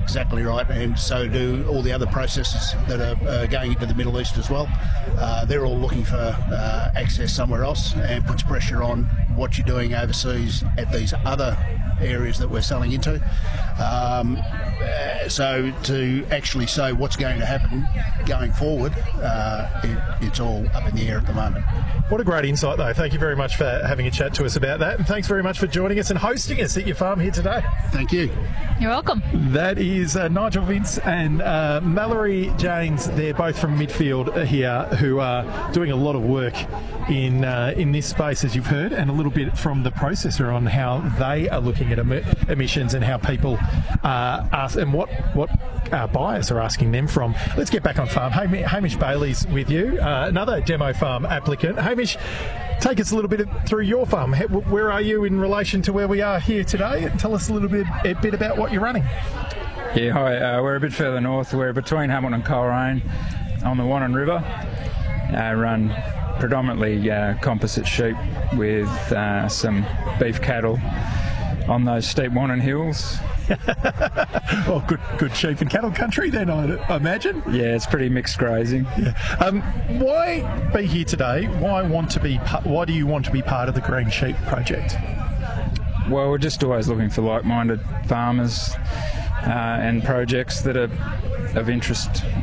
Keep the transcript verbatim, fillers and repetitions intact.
exactly right, and so do all the other processes that are uh, going into the Middle East as well. Uh, they're all looking for uh, access somewhere else, and puts pressure on what you're doing overseas at these other areas that we're selling into. Um, uh, so to actually say what's going to happen going forward, uh, it, it's all up in the air at the moment. What a great insight, though. Thank you very much for having a chat to us about that, and thanks very much for joining us and hosting us at your farm here today. Thank you. You're welcome. That is uh, Nigel Vince and uh, Mallory Janes. They're both from Midfield here, who are doing a lot of work in uh, in this space, as you've heard, and a little bit from the processor on how they are looking at em- emissions and how people uh, ask and what what uh, buyers are asking them from. Let's get back on farm. Ham- Hamish Bailey's with you, uh, another demo farm applicant. Hamish, take us a little bit through your farm. Where are you in relation to where we are here today? Tell us a little bit a bit about what you're running. Yeah, hi. Uh, we're a bit further north. We're between Hamilton and Coleraine on the Wannon River. Uh, run predominantly uh, composite sheep with uh, some beef cattle on those steep Wannon hills. Well, good good sheep and cattle country then, I, I imagine. Yeah, it's pretty mixed grazing. Yeah. Um, why be here today? Why want to be? Why do you want to be part of the Green Sheep Project? Well, we're just always looking for like-minded farmers uh, and projects that are of interest